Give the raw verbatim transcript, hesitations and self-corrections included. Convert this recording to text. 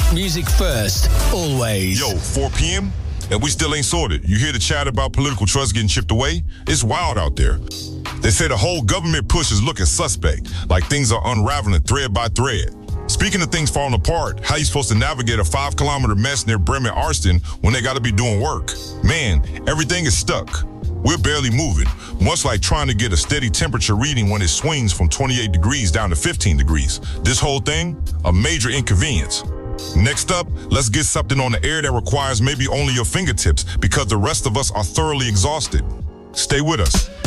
Music first, always. Yo, four p.m. and we still ain't sorted. You hear the chatter about political trust getting chipped away? It's wild out there. They say the whole government push is looking suspect, like things are unraveling thread by thread. Speaking of things falling apart, how you supposed to navigate a five kilometer mess near Bremen Arston when they gotta be doing work? Man, everything is stuck. We're barely moving, much like trying to get a steady temperature reading when it swings from twenty-eight degrees down to fifteen degrees. This whole thing, a major inconvenience. Next up, let's get something on the air that requires maybe only your fingertips because the rest of us are thoroughly exhausted. Stay with us.